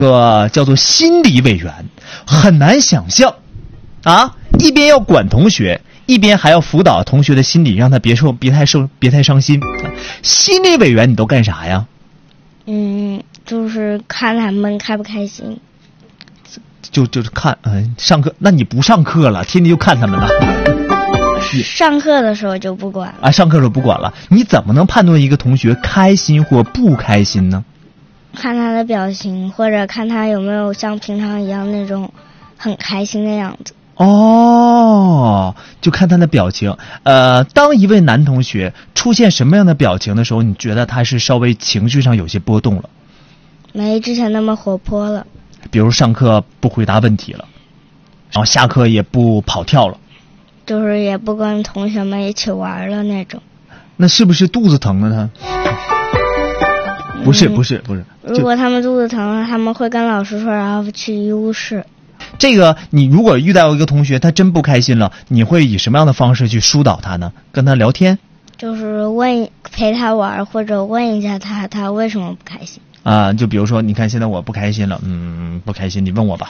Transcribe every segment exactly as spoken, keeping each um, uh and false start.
个叫做心理委员，很难想象啊，一边要管同学，一边还要辅导同学的心理，让他别受别太受别太伤心。心理委员你都干啥呀？ 嗯，就是看他们开不开心。 就就是看，嗯，上课，那你不上课了，天天就看他们了。 上课的时候就不管了啊，上课的时候不管了。你怎么能判断一个同学开心或不开心呢？ 看他的表情，或者看他有没有像平常一样那种很开心的样子。 哦，就看他的表情。呃，当一位男同学出现什么样的表情的时候，你觉得他是稍微情绪上有些波动了？ 没之前那么活泼了。 比如上课不回答问题了，然后下课也不跑跳了， 就是也不跟同学们一起玩了那种。 那是不是肚子疼了他？不是不是不是， 如果他们肚子疼了，他们会跟老师说，然后去医务室。 这个你如果遇到一个同学他真不开心了，你会以什么样的方式去疏导他呢？跟他聊天， 就是问陪他玩，或者问一下他他为什么不开心啊？就比如说，你看现在我不开心了，嗯，不开心，你问我吧。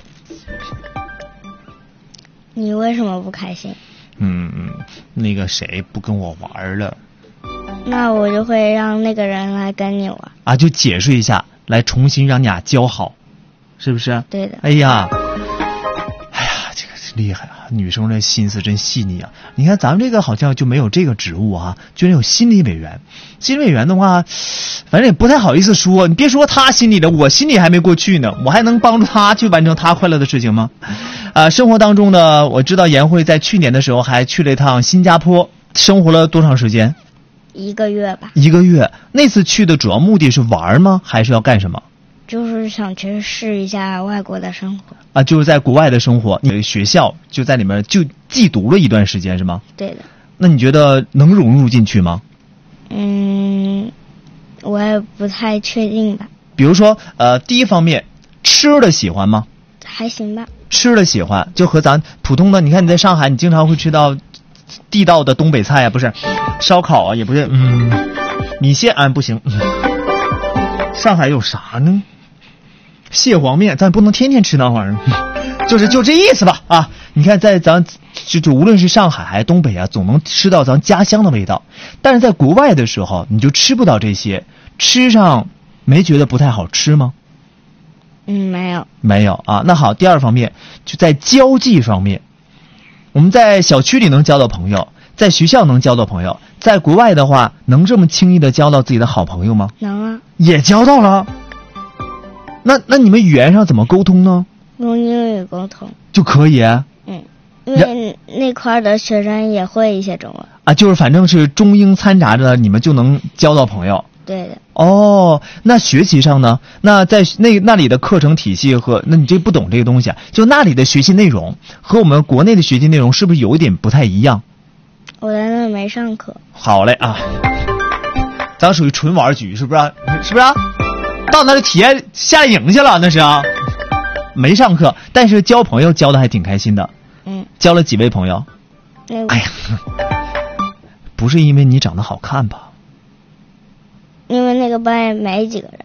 你为什么不开心？ 嗯，那个谁不跟我玩了。 那我就会让那个人来跟你玩啊，就解释一下，来重新让你俩交好，是不是？ 对的。 哎呀，哎呀，这个是厉害啊！女生的心思真细腻啊！你看咱们这个好像就没有这个职务啊，居然有心理委员。心理委员的话，反正也不太好意思说。你别说他心里的，我心里还没过去呢，我还能帮助他去完成他快乐的事情吗？啊，生活当中呢，我知道颜慧在去年的时候还去了一趟新加坡，生活了多长时间？ 一个月吧。 一个月。那次去的主要目的是玩吗？还是要干什么？ 就是想去试一下外国的生活。 啊，就是在国外的生活，你学校就在里面就寄读了一段时间是吗？ 对的。 那你觉得能融入进去吗？ 嗯，我也不太确定吧。 比如说，呃，第一方面，吃的喜欢吗？ 还行吧。 吃的喜欢，就和咱普通的，你看你在上海，你经常会吃到地道的东北菜啊，不是烧烤啊，也不是，嗯，米线啊，不行。嗯、上海有啥呢？蟹黄面，咱不能天天吃那玩意儿，就是就这意思吧啊！你看，在咱就就无论是上海还是东北啊，总能吃到咱家乡的味道。但是在国外的时候，你就吃不到这些，吃上没觉得不太好吃吗？ 嗯，没有， 没有啊。那好，第二方面就在交际方面，我们在小区里能交到朋友，在学校能交到朋友，在国外的话，能这么轻易的交到自己的好朋友吗？ 能啊， 也交到了。那那你们语言上怎么沟通呢？ 用英语沟通就可以。 嗯，因为那块的学生也会一些中文啊，就是反正是中英掺杂着，你们就能交到朋友。 对的。 哦，那学习上呢？那在那那里的课程体系和那你这不懂这个东西啊？就那里的学习内容和我们国内的学习内容是不是有一点不太一样？ 我在那没上课。 好嘞啊，咱属于纯玩局，是不是、啊？是不是、啊？到那里体验夏令营去了，那是啊。没上课，但是交朋友交的还挺开心的。 嗯。交了几位朋友？ 嗯、 哎呀，不是因为你长得好看吧？ 因为那个班也没几个人。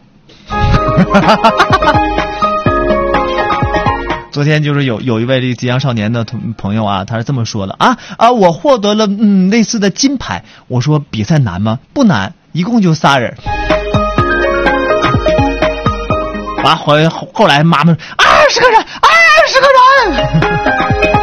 昨天就是有有一位这个吉祥少年的同朋友啊，他是这么说的啊啊，我获得了嗯类似的金牌。我说比赛难吗？不难，一共就仨人。完后后来妈妈说二十个人，二十个人。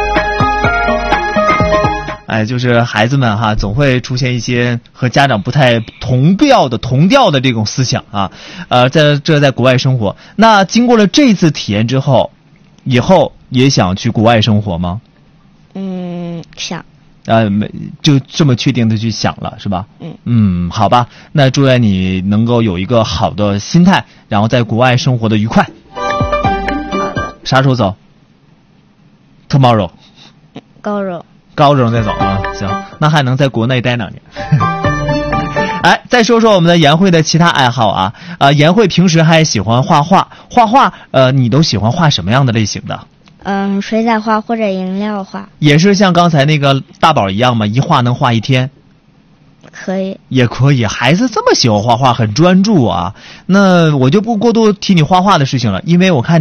哎，就是孩子们哈，总会出现一些和家长不太同调的同调的这种思想啊。呃，在这在国外生活，那经过了这次体验之后，以后也想去国外生活吗？ 嗯，想。 呃，没就这么确定的去想了，是吧？ 嗯嗯，好吧，那祝愿你能够有一个好的心态，然后在国外生活的愉快。啥时候走 ？Tomorrow。 高中。 高中再走啊，行，那还能在国内待两年。哎，再说说我们的颜慧的其他爱好啊，啊、呃，颜慧平时还喜欢画画，画画，呃，你都喜欢画什么样的类型的？ 嗯，水彩画或者颜料画。 也是像刚才那个大宝一样吗？一画能画一天？ 可以。也可以，孩子这么喜欢画画，很专注啊。那我就不过多提你画画的事情了，因为我看。